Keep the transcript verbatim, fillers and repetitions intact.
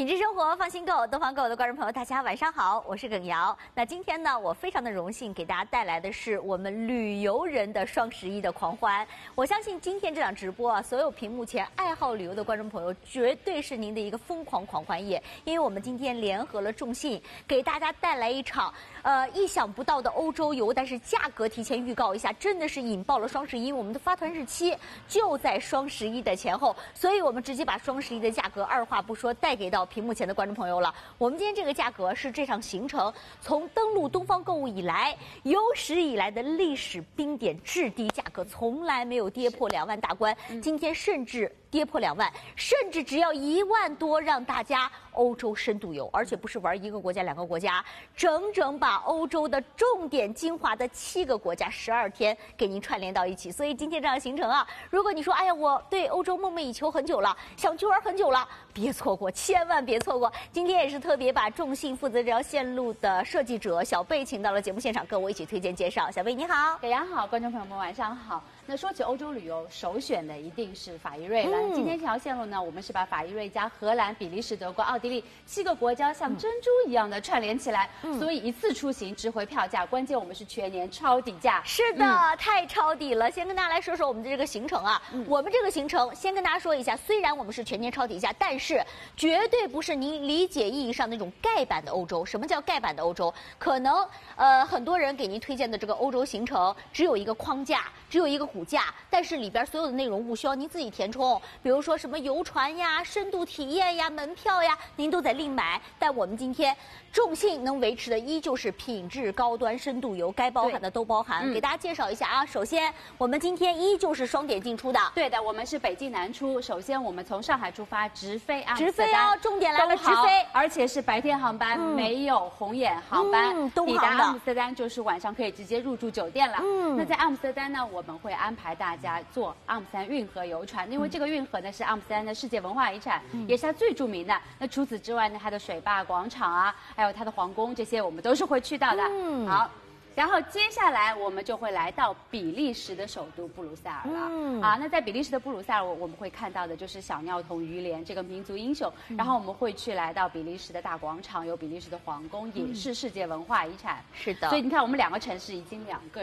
品质生活放心购，东方购的观众朋友，大家晚上好，我是耿瑶。那今天呢，我非常的荣幸给大家带来的是我们旅游人的双十一的狂欢。我相信今天这档直播啊，所有屏幕前爱好旅游的观众朋友，绝对是您的一个疯狂狂欢夜，因为我们今天联合了众信，给大家带来一场呃意想不到的欧洲游，但是价格提前预告一下，真的是引爆了双十一。我们的发团日期就在双十一的前后，所以我们直接把双十一的价格二话不说带给到屏幕前的观众朋友了。我们今天这个价格是这场行程从登陆东方购物以来有史以来的历史冰点至低价格，从来没有跌破两万大关。今天甚至跌破两万，甚至只要一万多，让大家欧洲深度游，而且不是玩一个国家、两个国家，整整把欧洲的重点精华的七个国家十二天给您串联到一起。所以今天这样行程啊，如果你说哎呀，我对欧洲梦寐以求很久了，想去玩很久了，别错过，千万别错过。今天也是特别把众信负责这条线路的设计者小贝请到了节目现场，跟我一起推荐介绍。小贝你好。 大家好，观众朋友们晚上好。那说起欧洲旅游，首选的一定是法意瑞了。嗯、今天这条线路呢，我们是把法意瑞加荷兰、比利时、德国、奥地利七个国家像珍珠一样的串联起来，嗯、所以一次出行值回票价。关键我们是全年超底价。 是的，嗯、太超底了。先跟大家来说说我们的这个行程啊，嗯、我们这个行程先跟大家说一下，虽然我们是全年超底价，但是绝对不是您理解意义上那种盖版的欧洲。什么叫盖版的欧洲？可能呃很多人给您推荐的这个欧洲行程只有一个框架，只有一个骨架，但是里边所有的内容物需要您自己填充，比如说什么游船呀、深度体验呀、门票呀，您都得另买。但我们今天众信能维持的依旧是品质高端深度游，该包含的都包含。嗯、给大家介绍一下啊，首先我们今天依旧是双点进出的。 对的，我们是北进南出。首先我们从上海出发，直飞阿姆斯特丹， 直飞哦，重点来了，直飞， 而且是白天航班，嗯、没有红眼航班。 嗯、东抵达阿姆斯特丹就是晚上可以直接入住酒店了。嗯、那在阿姆斯特丹呢，我们会安排大家坐阿姆斯特丹运河游船，因为这个运河呢是阿姆斯特丹的世界文化遗产，嗯、也是它最著名的。那除此之外呢，它的水坝广场啊，还有它的皇宫，这些我们都是会去到的。嗯、好。然后接下来我们就会来到比利时的首都布鲁塞尔了。嗯、啊，那在比利时的布鲁塞尔，我我们会看到的就是小尿童于连这个民族英雄。嗯、然后我们会去来到比利时的大广场，有比利时的皇宫，也是世界文化遗产。 是的。 所以你看，我们两个城市已经两个